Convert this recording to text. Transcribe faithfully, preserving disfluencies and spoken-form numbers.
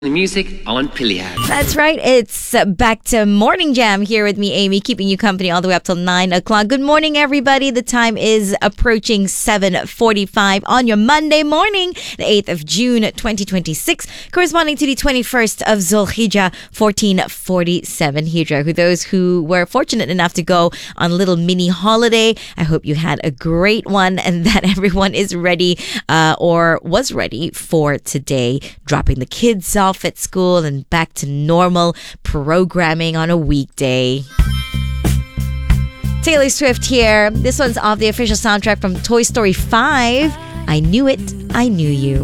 The music on Pilihan. That's right. It's uh, back to Morning Jam here with me, Amy, keeping you company all the way up till nine o'clock. Good morning, everybody. The time is approaching seven forty-five on your Monday morning, the eighth of June, twenty twenty-six, corresponding to the twenty-first of Zulhijjah, fourteen forty-seven Hijrah. For those who were fortunate enough to go on a little mini holiday, I hope you had a great one and that everyone is ready uh, or was ready for today, dropping the kids off at school and back to normal programming on a weekday. Taylor Swift here. This one's off the official soundtrack from Toy Story five. I Knew It, I Knew You.